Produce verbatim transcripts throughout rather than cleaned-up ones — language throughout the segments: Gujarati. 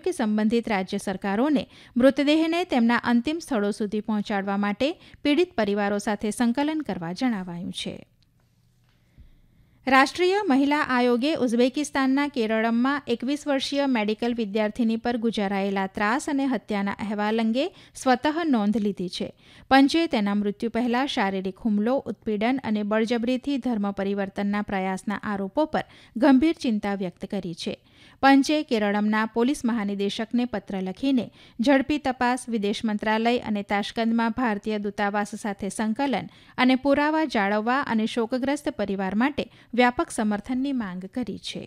કે સંબંધિત રાજ્ય સરકારોને મૃતદેહને તેમના અંતિમ સ્થળો સુધી પહોંચાડવા માટે પીડિત પરિવારો સાથે સંકલન કરવા જણાવાયું છે. રાષ્ટ્રીય મહિલા આયોગે ઉઝબેકિસ્તાનના કેરળમમાં એકવીસ વર્ષીય મેડિકલ વિદ્યાર્થીની પર ગુજારાયેલા ત્રાસ અને હત્યાના અહેવાલ અંગે સ્વતઃ નોંધ લીધી છે. પંચે તેના મૃત્યુ પહેલા શારીરિક હુમલો, ઉત્પીડન અને બળજબરીથી ધર્મ પરિવર્તનના પ્રયાસના આરોપો પર ગંભીર ચિંતા વ્યક્ત કરી છે. પંચે કેરળમના પોલીસ મહાનિદેશકને પત્ર લખીને ઝડપી તપાસ, વિદેશ મંત્રાલય અને તાશ્કંદમાં ભારતીય દૂતાવાસ સાથે સંકલન અને પુરાવા જાળવવા અને શોકગ્રસ્ત પરિવાર માટે વ્યાપક સમર્થનની માંગ કરી છે.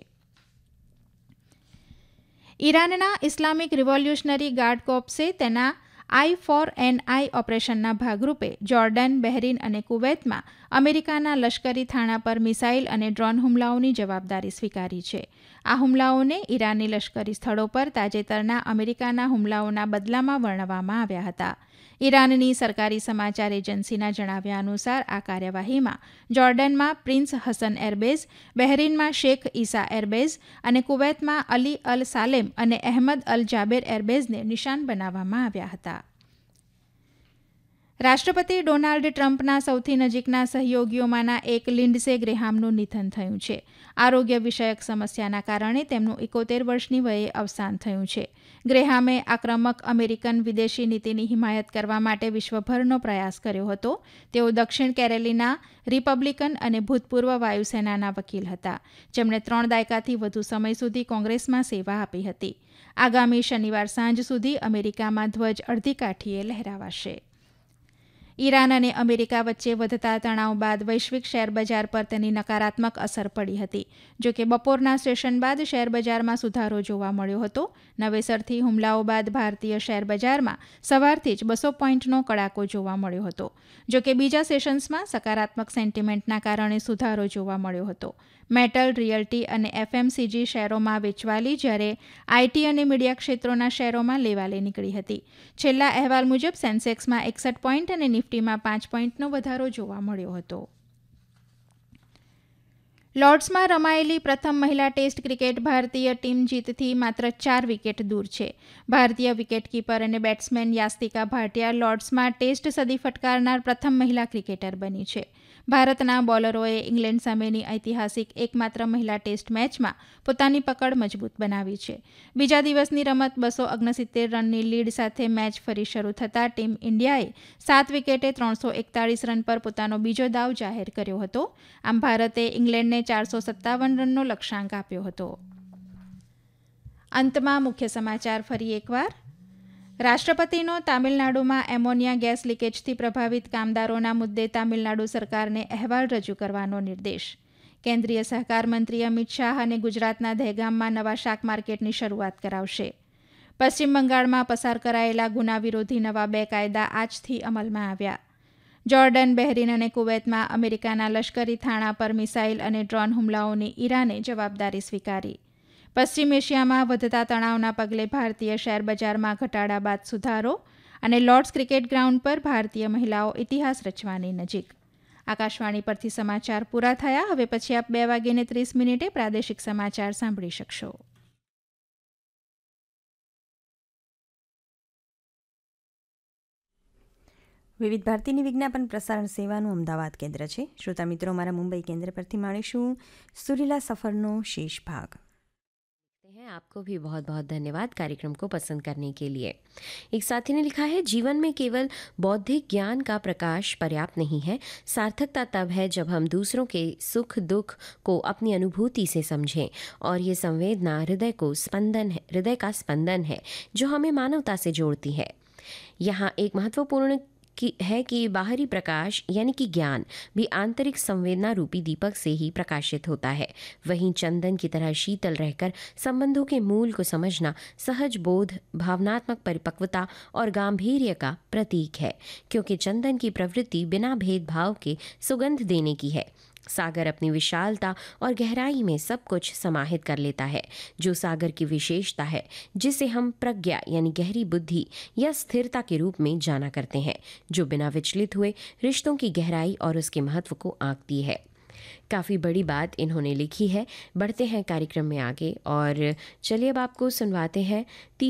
ઈરાનના ઇસ્લામિક રિવોલ્યુશનરી ગાર્ડ કોર્પ્સે તેના આઈ ફોર એન આઈ ઓપરેશનના ભાગરૂપે જોર્ડન, બહેરીન અને કુવૈતમાં અમેરિકાના લશ્કરી થાણા પર મિસાઇલ અને ડ્રોન હુમલાઓની જવાબદારી સ્વીકારી છે. આ હુમલાઓને ઈરાની લશ્કરી સ્થળો પર તાજેતરના અમેરિકાના હુમલાઓના બદલામાં વર્ણવવામાં આવ્યા હતા. ઈરાનની સરકારી સમાચાર એજન્સીના જણાવ્યા અનુસાર આ કાર્યવાહીમાં જોર્ડનમાં પ્રિન્સ હસન એરબેઝ, બહેરીનમાં શેખ ઈસા એરબેઝ અને કુવૈતમાં અલી અલ સાલેમ અને અહેમદ અલ જાબેર એરબેઝને નિશાન બનાવવામાં આવ્યા હતા. રાષ્ટ્રપતિ ડોનાલ્ડ ટ્રમ્પના સૌથી નજીકના સહયોગીઓમાંના એક લિન્ડસે ગ્રેહામનું નિધન થયું છે. આરોગ્ય વિષયક સમસ્યાના કારણે તેમનું એકોતેર વર્ષની વયે અવસાન થયું છે. ગ્રેહામે આક્રમક અમેરિકન વિદેશી નીતિની હિમાયત કરવા માટે વિશ્વભરનો પ્રયાસ કર્યો હતો. તેઓ દક્ષિણ કેરોલિના રિપબ્લિકન અને ભૂતપૂર્વ વાયુસેનાના વકીલ હતા, જેમણે ત્રણ દાયકાથી વધુ સમય સુધી કોંગ્રેસમાં સેવા આપી હતી. આગામી શનિવાર સાંજ સુધી અમેરિકામાં ધ્વજ અડધી કાઠીએ લહેરાવાશે. ઈરાન અને અમેરિકા વચ્ચે વધતા તણાવ બાદ વૈશ્વિક શેરબજાર પર તેની નકારાત્મક અસર પડી હતી. જોકે બપોરના સેશન બાદ શેરબજારમાં સુધારો જોવા મળ્યો હતો. નવેસરથી હુમલાઓ બાદ ભારતીય શેરબજારમાં સવારથી જ બસો પોઈન્ટનો કડાકો જોવા મળ્યો હતો. જોકે બીજા સેશન્સમાં સકારાત્મક સેન્ટિમેન્ટના કારણે સુધારો જોવા મળ્યો હતો. મેટલ, રિયલ્ટી અને એફએમસીજી શેરોમાં વેચવાલી, જ્યારે આઈટી અને મીડિયા ક્ષેત્રોના શેરોમાં લેવાલી નીકળી હતી. છેલ્લા અહેવાલ મુજબ સેન્સેક્સમાં એકસઠ પોઈન્ટ અને નિફ્ટીમાં પાંચ પોઈન્ટનો વધારો જોવા મળ્યો હતો. લોર્ડ્સમાં રમાયેલી પ્રથમ મહિલા ટેસ્ટ ક્રિકેટ ભારતીય ટીમ જીતથી માત્ર ચાર વિકેટ દૂર છે. ભારતીય વિકેટકીપર અને બેટ્સમેન યાસ્તિકા ભાટિયા લોર્ડ્સમાં ટેસ્ટ સદી ફટકારનાર પ્રથમ મહિલા ક્રિકેટર બની છે. ભારતના બોલરોએ ઇંગ્લેન્ડ સામેની ઐતિહાસિક એકમાત્ર મહિલા ટેસ્ટ મેચમાં પોતાની પકડ મજબૂત બનાવી છે. બીજા દિવસની રમત બસો ઓગણસિત્તેર રનની લીડ સાથે મેચ ફરી શરૂ થતાં ટીમ ઇન્ડિયાએ સાત વિકેટે ત્રણસો એકતાળીસ રન પર પોતાનો બીજો દાવ જાહેર કર્યો હતો. આમ ભારતે ઇંગ્લેન્ડને ચારસો સત્તાવન રનનો લક્ષ્યાંક આપ્યો હતો. અંતમાં મુખ્ય સમાચાર ફરી એકવાર. રાષ્ટ્રપતિનો તામિલનાડુમાં એમોનિયા ગેસ લીકેજથી પ્રભાવિત કામદારોના મુદ્દે તામિલનાડુ સરકારને અહેવાલ રજૂ કરવાનો નિર્દેશ. કેન્દ્રીય સહકાર મંત્રી અમિત શાહ અને ગુજરાતના દહેગામમાં નવા શાક માર્કેટની શરૂઆત કરાવશે. પશ્ચિમ બંગાળમાં પસાર કરાયેલા ગુના વિરોધી નવા બે કાયદા આજથી અમલમાં આવ્યા. જોર્ડન, બહેરીન અને કુવૈતમાં અમેરિકાના લશ્કરી થાણા પર મિસાઇલ અને ડ્રોન હુમલાઓની ઈરાને જવાબદારી સ્વીકારી. પશ્ચિમ એશિયામાં વધતા તણાવના પગલે ભારતીય શેરબજારમાં ઘટાડા બાદ સુધારો અને લોર્ડ્સ ક્રિકેટ ગ્રાઉન્ડ પર ભારતીય મહિલાઓ ઇતિહાસ રચવાની નજીક. આકાશવાણી પરથી સમાચાર પૂરા થયા. હવે પછી આપ બે વાગ્યે ત્રીસ મિનિટે પ્રાદેશિક સમાચાર સાંભળી શકશો. વિવિધ ભારતીની વિજ્ઞાપન પ્રસારણ સેવાનું અમદાવાદ કેન્દ્ર છે. શ્રોતા મિત્રો, મારા મુંબઈ કેન્દ્ર પરથી માણીશું સુરીલા સફરનો शेष भाग. आपको भी बहुत बहुत धन्यवाद कार्यक्रम को पसंद करने के लिए. एक साथी ने लिखा है, जीवन में केवल बौद्धिक ज्ञान का प्रकाश पर्याप्त नहीं है. सार्थकता तब है जब हम दूसरों के सुख दुख को अपनी अनुभूति से समझें और ये संवेदना हृदय को स्पंदन है हृदय का स्पंदन है जो हमें मानवता से जोड़ती है. यहाँ एक महत्वपूर्ण कि है कि बाहरी प्रकाश यानी कि ज्ञान भी आंतरिक संवेदना रूपी दीपक से ही प्रकाशित होता है. वहीं चंदन की तरह शीतल रहकर संबंधों के मूल को समझना सहज बोध, भावनात्मक परिपक्वता और गांधीर्य का प्रतीक है, क्योंकि चंदन की प्रवृत्ति बिना भेदभाव के सुगंध देने की है. सागर अपनी विशालता और गहराई में सब कुछ समाहित कर लेता है, जो सागर की विशेषता है, जिसे हम प्रज्ञा यानी गहरी बुद्धि या स्थिरता के रूप में जाना करते हैं, जो बिना विचलित हुए रिश्तों की गहराई और उसके महत्व को आंकती है. काफ़ी बड़ी बात इन्होंने लिखी है. बढ़ते हैं कार्यक्रम में आगे और चलिए अब आपको सुनवाते हैं